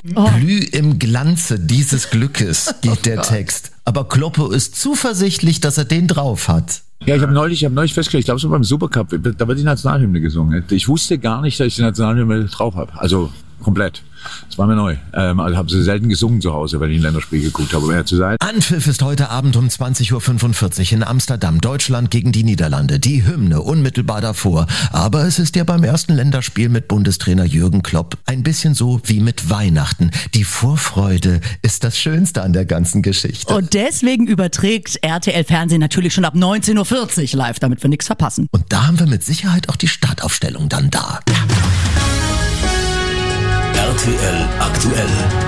Glüh im Glanze dieses Glückes geht der Text. Aber Kloppo ist zuversichtlich, dass er den drauf hat. Ja, ich habe neulich festgestellt, ich glaube so beim Supercup, da wird die Nationalhymne gesungen. Ich wusste gar nicht, dass ich die Nationalhymne drauf habe. Also komplett. Das war mir neu. Also habe sie selten gesungen zu Hause, wenn ich ein Länderspiel geguckt habe, um ehrlich zu sein. Anpfiff ist heute Abend um 20.45 Uhr in Amsterdam. Deutschland gegen die Niederlande. Die Hymne unmittelbar davor. Aber es ist ja beim ersten Länderspiel mit Bundestrainer Jürgen Klopp ein bisschen so wie mit Weihnachten. Die Vorfreude ist das Schönste an der ganzen Geschichte. Und deswegen überträgt RTL Fernsehen natürlich schon ab 19.40 Uhr live, damit wir nichts verpassen. Und da haben wir mit Sicherheit auch die Startaufstellung dann da. RTL aktuell.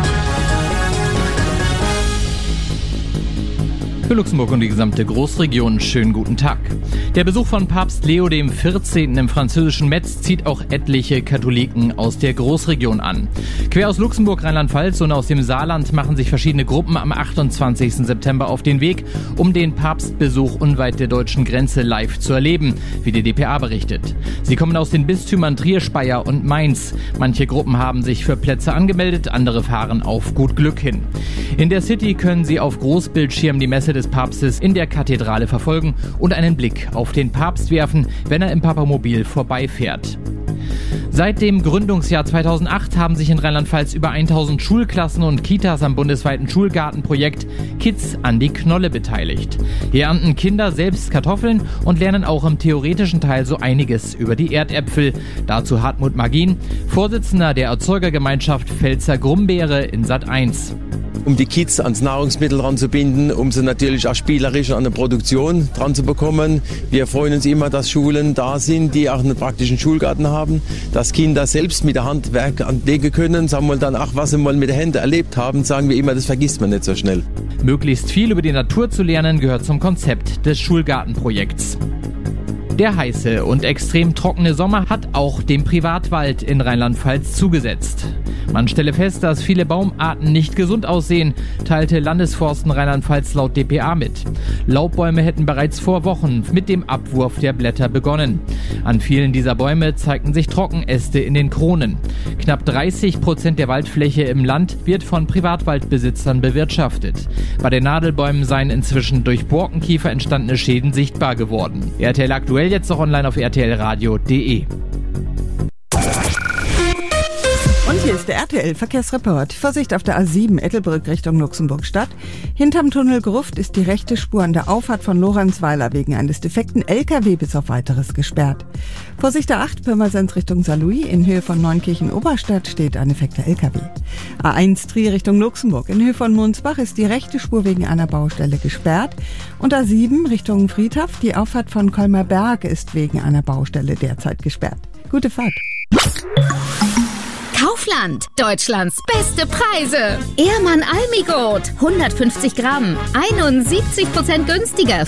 Für Luxemburg und die gesamte Großregion schönen guten Tag. Der Besuch von Papst Leo XIV. Im französischen Metz zieht auch etliche Katholiken aus der Großregion an. Quer aus Luxemburg, Rheinland-Pfalz und aus dem Saarland machen sich verschiedene Gruppen am 28. September auf den Weg, um den Papstbesuch unweit der deutschen Grenze live zu erleben, wie die dpa berichtet. Sie kommen aus den Bistümern Trier, Speyer und Mainz. Manche Gruppen haben sich für Plätze angemeldet, andere fahren auf gut Glück hin. In der City können sie auf Großbildschirm die Messe des Papstes in der Kathedrale verfolgen und einen Blick auf den Papst werfen, wenn er im Papamobil vorbeifährt. Seit dem Gründungsjahr 2008 haben sich in Rheinland-Pfalz über 1000 Schulklassen und Kitas am bundesweiten Schulgartenprojekt Kids an die Knolle beteiligt. Hier ernten Kinder selbst Kartoffeln und lernen auch im theoretischen Teil so einiges über die Erdäpfel. Dazu Hartmut Magin, Vorsitzender der Erzeugergemeinschaft Pfälzer Grumbeere in Sat1. Um die Kids ans Nahrungsmittel ranzubinden, um sie natürlich auch spielerisch an der Produktion dran zu bekommen. Wir freuen uns immer, dass Schulen da sind, die auch einen praktischen Schulgarten haben, dass Kinder selbst mit der Hand Werk anlegen können, sagen wir dann, was sie mal mit der Hände erlebt haben, sagen wir immer, das vergisst man nicht so schnell. Möglichst viel über die Natur zu lernen gehört zum Konzept des Schulgartenprojekts. Der heiße und extrem trockene Sommer hat auch dem Privatwald in Rheinland-Pfalz zugesetzt. Man stelle fest, dass viele Baumarten nicht gesund aussehen, teilte Landesforsten Rheinland-Pfalz laut dpa mit. Laubbäume hätten bereits vor Wochen mit dem Abwurf der Blätter begonnen. An vielen dieser Bäume zeigten sich Trockenäste in den Kronen. Knapp 30% der Waldfläche im Land wird von Privatwaldbesitzern bewirtschaftet. Bei den Nadelbäumen seien inzwischen durch Borkenkiefer entstandene Schäden sichtbar geworden. RTL aktuell jetzt auch online auf rtlradio.de. Und hier ist der RTL-Verkehrsreport. Vorsicht auf der A7 Ettelbrück Richtung Luxemburg-Stadt. Hinterm Tunnel Gruft ist die rechte Spur an der Auffahrt von Lorenzweiler wegen eines defekten LKW bis auf Weiteres gesperrt. Vorsicht der 8 Pirmasens Richtung Saarlouis. In Höhe von Neunkirchen-Oberstadt steht ein defekter LKW. A1 Trier Richtung Luxemburg. In Höhe von Monsbach ist die rechte Spur wegen einer Baustelle gesperrt. Und A7 Richtung Friedhof. Die Auffahrt von Kolmerberg ist wegen einer Baustelle derzeit gesperrt. Gute Fahrt. Kaufland, Deutschlands beste Preise. Ehrmann Almigold, 150 Gramm, 71% günstiger.